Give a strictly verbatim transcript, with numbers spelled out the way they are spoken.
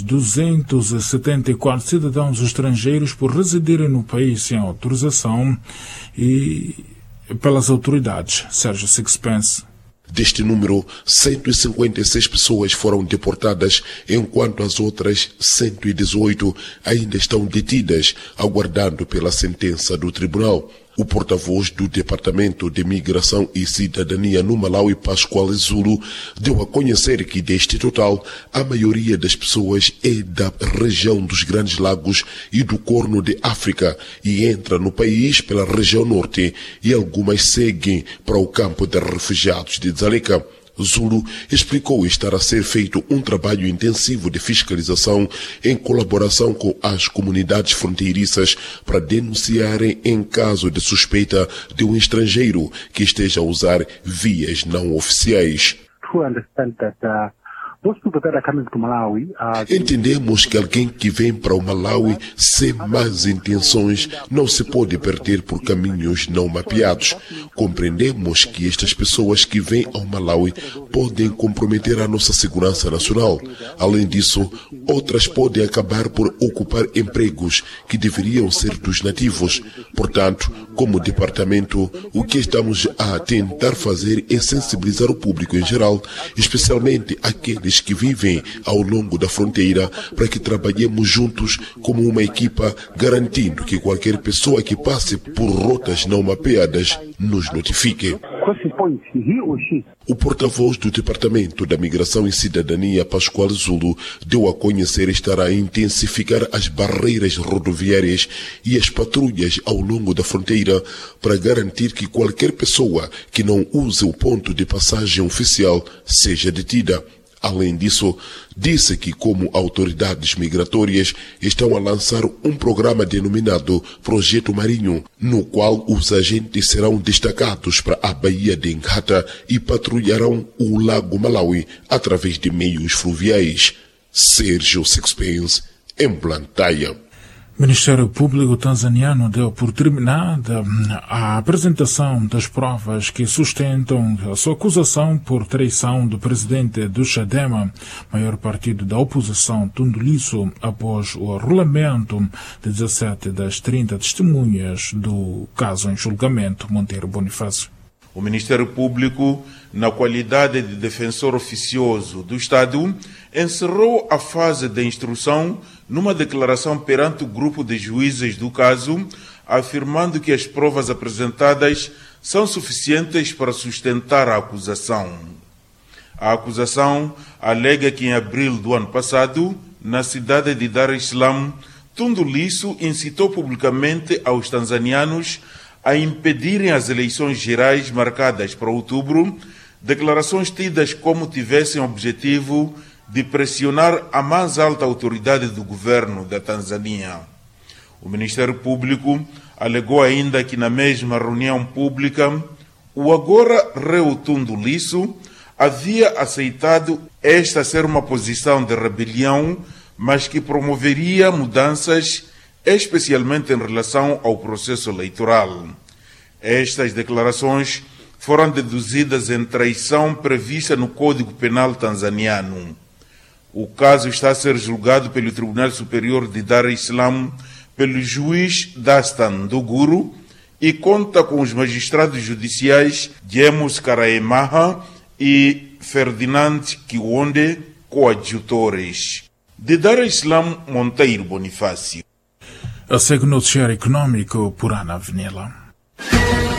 duzentos e setenta e quatro cidadãos estrangeiros por residirem no país sem autorização e pelas autoridades. Sérgio Sixpence. Deste número, cento e cinquenta e seis pessoas foram deportadas, enquanto as outras cento e dezoito ainda estão detidas, aguardando pela sentença do tribunal. O porta-voz do Departamento de Migração e Cidadania no Malawi, Pascoal Zulu, deu a conhecer que deste total, a maioria das pessoas é da região dos Grandes Lagos e do Corno de África e entra no país pela região norte e algumas seguem para o campo de refugiados de Dzaleka. Zulu explicou estar a ser feito um trabalho intensivo de fiscalização em colaboração com as comunidades fronteiriças para denunciarem em caso de suspeita de um estrangeiro que esteja a usar vias não oficiais. Entendemos que alguém que vem para o Malawi sem más intenções não se pode perder por caminhos não mapeados. Compreendemos que estas pessoas que vêm ao Malawi podem comprometer a nossa segurança nacional. Além disso, outras podem acabar por ocupar empregos que deveriam ser dos nativos. Portanto, como departamento, o que estamos a tentar fazer é sensibilizar o público em geral, especialmente aqueles que vivem ao longo da fronteira, para que trabalhemos juntos como uma equipa, garantindo que qualquer pessoa que passe por rotas não mapeadas nos notifique. O porta-voz do Departamento da Migração e Cidadania, Pascoal Zulu, deu a conhecer estar a intensificar as barreiras rodoviárias e as patrulhas ao longo da fronteira para garantir que qualquer pessoa que não use o ponto de passagem oficial seja detida. Além disso, disse que, como autoridades migratórias, estão a lançar um programa denominado Projeto Marinho, no qual os agentes serão destacados para a Baía de Ngata e patrulharão o Lago Malawi através de meios fluviais. Sérgio Sixpence, em Blantyre. O Ministério Público tanzaniano deu por terminada a apresentação das provas que sustentam a sua acusação por traição do presidente do Chadema, maior partido da oposição, Tundu Lissu, após o arrolamento de dezassete das trinta testemunhas do caso em julgamento. Monteiro Bonifácio. O Ministério Público, na qualidade de defensor oficioso do Estado, encerrou a fase de instrução numa declaração perante o grupo de juízes do caso, afirmando que as provas apresentadas são suficientes para sustentar a acusação. A acusação alega que em abril do ano passado, na cidade de Dar es Salaam, Tundu Lissu incitou publicamente aos tanzanianos a impedirem as eleições gerais marcadas para outubro, declarações tidas como tivessem objetivo de pressionar a mais alta autoridade do governo da Tanzânia. O Ministério Público alegou ainda que na mesma reunião pública, o agora réu Tundu Lissu havia aceitado esta ser uma posição de rebelião, mas que promoveria mudanças, especialmente em relação ao processo eleitoral. Estas declarações foram deduzidas em traição prevista no Código Penal tanzaniano. O caso está a ser julgado pelo Tribunal Superior de Dar es Salaam pelo juiz Dastan Nduguru e conta com os magistrados judiciais James Karaemaha e Ferdinand Kiwonde, coadjutores. De Dar es Salaam, Monteiro Bonifácio. A segue noticiário econômico por Ana Avenila.